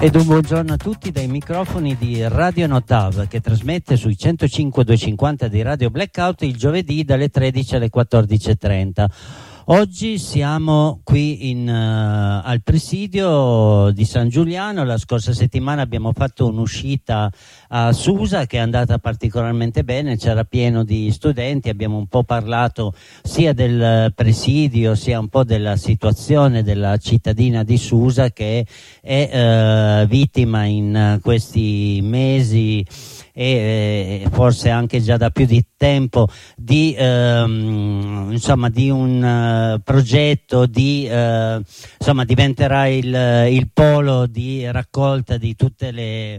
Ed un buongiorno a tutti dai microfoni di Radio Notav, che trasmette sui 105.250 di Radio Blackout il giovedì dalle 13 alle 14.30. Oggi siamo qui al presidio di San Giuliano. La scorsa settimana abbiamo fatto un'uscita a Susa che è andata particolarmente bene, c'era pieno di studenti, abbiamo un po' parlato sia del presidio sia un po' della situazione della cittadina di Susa, che è vittima in questi mesi e forse anche già da più di tempo di un progetto diventerà il polo di raccolta di tutte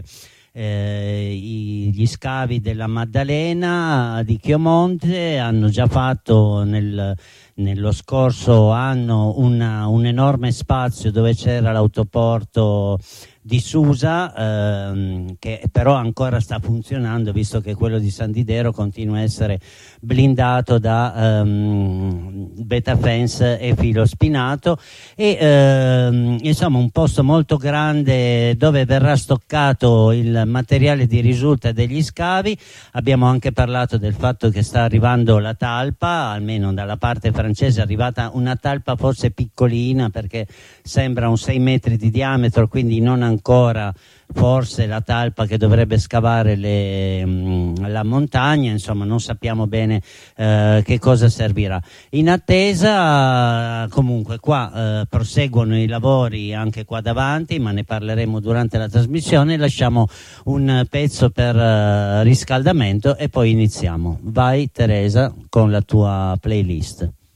gli scavi della Maddalena di Chiomonte. Hanno già fatto nello scorso anno un enorme spazio dove c'era l'autoporto di Susa, che però ancora sta funzionando, visto che quello di San Didero continua a essere blindato da beta fence e filo spinato, e insomma un posto molto grande dove verrà stoccato il materiale di risulta degli scavi. Abbiamo anche parlato del fatto che sta arrivando la talpa, almeno dalla parte francese è arrivata una talpa forse piccolina, perché sembra un 6 metri di diametro, quindi non ancora forse la talpa che dovrebbe scavare la montagna. Insomma, non sappiamo bene che cosa servirà. In attesa, comunque qua proseguono i lavori anche qua davanti, ma ne parleremo durante la trasmissione. Lasciamo un pezzo per riscaldamento e poi iniziamo. Vai Teresa con la tua playlist.